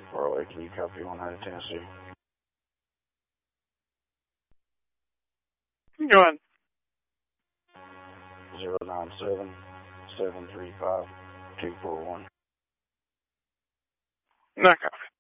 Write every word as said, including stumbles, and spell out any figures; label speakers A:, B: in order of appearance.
A: Farley, can you copy one hundred Tennessee?
B: Go ahead.
A: zero nine seven, seven three five, two four one.
B: No copy.